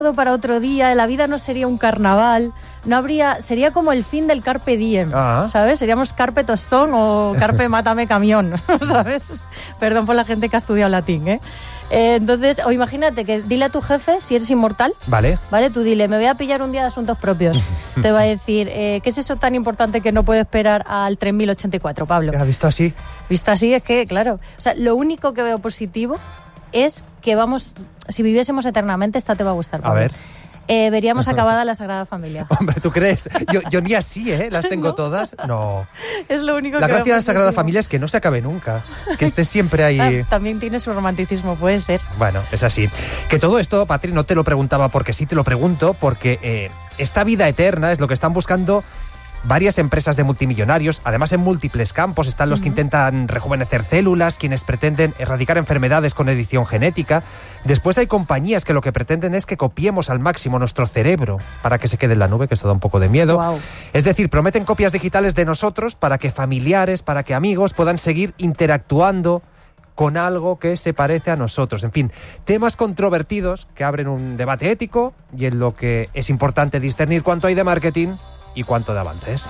para otro día, la vida no sería un carnaval, sería como el fin del carpe diem, ¿sabes? Seríamos carpe tostón o carpe mátame camión, ¿sabes? Perdón por la gente que ha estudiado latín, ¿eh? Entonces, o imagínate que dile a tu jefe, si eres inmortal, ¿vale? Tú dile, me voy a pillar un día de asuntos propios. Te va a decir, ¿qué es eso tan importante que no puedo esperar al 3084, Pablo? ¿Visto así? Visto así es que, claro, o sea, lo único que veo positivo es que si viviésemos eternamente, esta te va a gustar, Pablo. A ver. Veríamos acabada la Sagrada Familia. Hombre, ¿tú crees? Yo ni así, ¿eh? ¿Las tengo todas? No. Es lo único la que gracia de la Sagrada Familia es que no se acabe nunca. Que esté siempre ahí. También tiene su romanticismo, puede ser. Bueno, es así. Que todo esto, Patri, no te lo preguntaba porque sí te lo pregunto, porque esta vida eterna es lo que están buscando varias empresas de multimillonarios. Además, en múltiples campos están los que intentan rejuvenecer células, quienes pretenden erradicar enfermedades con edición genética. Después hay compañías que lo que pretenden es que copiemos al máximo nuestro cerebro para que se quede en la nube, que esto da un poco de miedo. Wow. Es decir, prometen copias digitales de nosotros para que familiares, para que amigos puedan seguir interactuando con algo que se parece a nosotros. En fin, temas controvertidos que abren un debate ético y en lo que es importante discernir cuánto hay de marketing y cuánto de avances.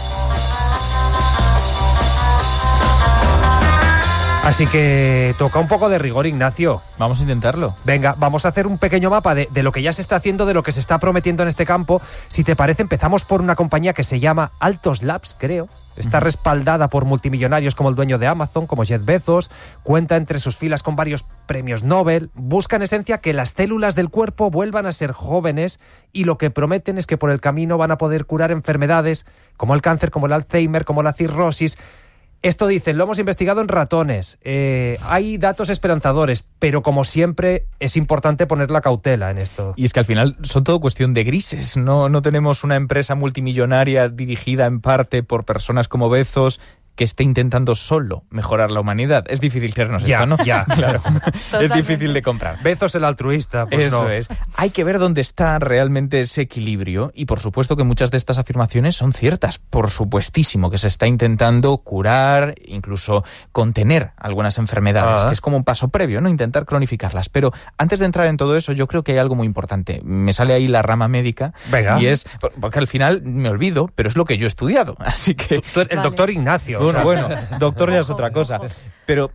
Así que toca un poco de rigor, Ignacio. Vamos a intentarlo. Venga, vamos a hacer un pequeño mapa de lo que ya se está haciendo, de lo que se está prometiendo en este campo. Si te parece, empezamos por una compañía que se llama Altos Labs, creo. Está respaldada por multimillonarios como el dueño de Amazon, como Jeff Bezos. Cuenta entre sus filas con varios premios Nobel. Busca en esencia que las células del cuerpo vuelvan a ser jóvenes y lo que prometen es que por el camino van a poder curar enfermedades como el cáncer, como el Alzheimer, como la cirrosis. Esto dicen, lo hemos investigado en ratones, hay datos esperanzadores, pero como siempre es importante poner la cautela en esto. Y es que al final son todo cuestión de grises, no tenemos una empresa multimillonaria dirigida en parte por personas como Bezos que esté intentando solo mejorar la humanidad. Es difícil creernos esto, ¿no? Ya, claro. Es difícil de comprar. Bezos el altruista, pues eso no. es. Hay que ver dónde está realmente ese equilibrio y por supuesto que muchas de estas afirmaciones son ciertas. Por supuestísimo que se está intentando curar, incluso contener algunas enfermedades, que es como un paso previo, ¿no? Intentar cronificarlas. Pero antes de entrar en todo eso, yo creo que hay algo muy importante. Me sale ahí la rama médica. Venga. Y es, porque al final me olvido, pero es lo que yo he estudiado. Así que... El doctor Ignacio. Bueno, doctor ya es otra cosa. Pero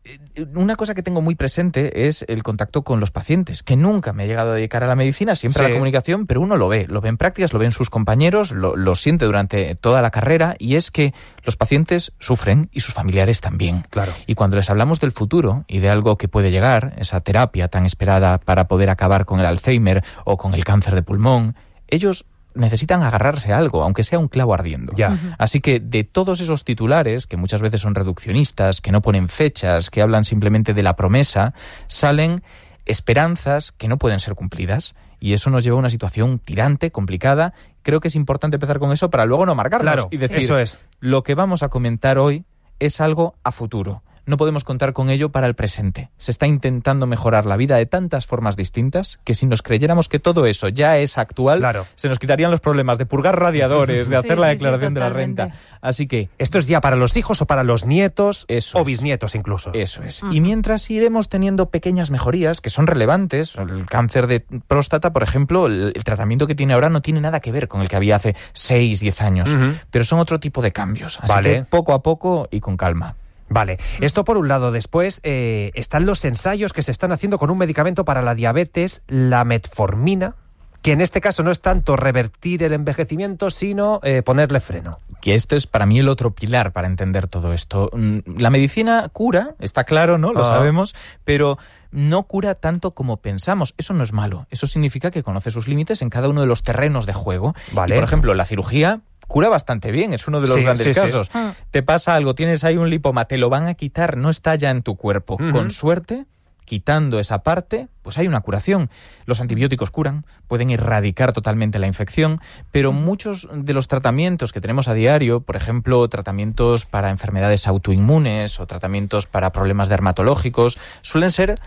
una cosa que tengo muy presente es el contacto con los pacientes, que nunca me he llegado a dedicar a la medicina, siempre a la comunicación, pero uno lo ve en prácticas, lo ve en sus compañeros, lo siente durante toda la carrera, y es que los pacientes sufren y sus familiares también. Claro. Y cuando les hablamos del futuro y de algo que puede llegar, esa terapia tan esperada para poder acabar con el Alzheimer o con el cáncer de pulmón, ellos necesitan agarrarse a algo, aunque sea un clavo ardiendo. Ya. Así que de todos esos titulares, que muchas veces son reduccionistas, que no ponen fechas, que hablan simplemente de la promesa, salen esperanzas que no pueden ser cumplidas. Y eso nos lleva a una situación tirante, complicada. Creo que es importante empezar con eso para luego no marcarnos y decir, eso es. Lo que vamos a comentar hoy es algo a futuro. No podemos contar con ello para el presente. Se está intentando mejorar la vida de tantas formas distintas que si nos creyéramos que todo eso ya es actual, se nos quitarían los problemas de purgar radiadores, de hacer la declaración de la renta. Así que... ¿Esto es ya para los hijos o para los nietos o bisnietos incluso? Eso es. Y mientras iremos teniendo pequeñas mejorías que son relevantes, el cáncer de próstata, por ejemplo, el tratamiento que tiene ahora no tiene nada que ver con el que había hace 6, 10 años, pero son otro tipo de cambios. Así que poco a poco y con calma. Vale, esto por un lado. Después están los ensayos que se están haciendo con un medicamento para la diabetes, la metformina, que en este caso no es tanto revertir el envejecimiento, sino ponerle freno. Que este es para mí el otro pilar para entender todo esto. La medicina cura, está claro, ¿no? Lo sabemos, pero no cura tanto como pensamos. Eso no es malo. Eso significa que conoce sus límites en cada uno de los terrenos de juego. Vale. Y, por ejemplo, la cirugía cura bastante bien, es uno de los grandes casos. Te pasa algo, tienes ahí un lipoma, te lo van a quitar, no está ya en tu cuerpo. Con suerte, quitando esa parte, pues hay una curación. Los antibióticos curan, pueden erradicar totalmente la infección, pero muchos de los tratamientos que tenemos a diario, por ejemplo, tratamientos para enfermedades autoinmunes o tratamientos para problemas dermatológicos, suelen ser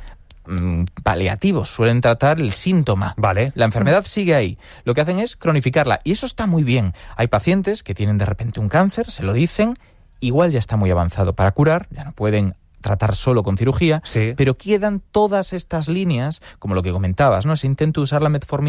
paliativos, suelen tratar el síntoma. Vale. La enfermedad sigue ahí. Lo que hacen es cronificarla y eso está muy bien. Hay pacientes que tienen de repente un cáncer, se lo dicen, igual ya está muy avanzado para curar, ya no pueden tratar solo con cirugía, pero quedan todas estas líneas, como lo que comentabas, ¿no? Se intenta usar la metformina